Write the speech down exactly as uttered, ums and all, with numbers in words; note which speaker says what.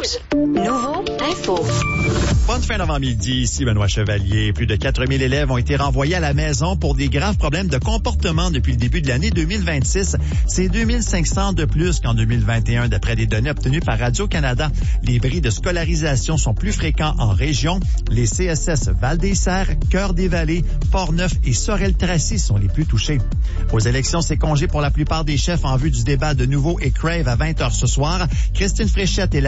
Speaker 1: Rouge. Nouveau info.
Speaker 2: Bonne fin d'avant-midi, ici Benoît Chevalier. Plus de quatre mille élèves ont été renvoyés à la maison pour des graves problèmes de comportement depuis le début de l'année deux mille vingt-six. C'est deux mille cinq cents de plus qu'en deux mille vingt et un, d'après des données obtenues par Radio-Canada. Les bris de scolarisation sont plus fréquents en région. Les C S S Val-des-Serres, Cœur-des-Vallées, Port-Neuf et Sorel-Tracy sont les plus touchés. Aux élections, c'est congé pour la plupart des chefs en vue du débat de Nouveau et Crave à vingt heures ce soir. Christine Fréchette est la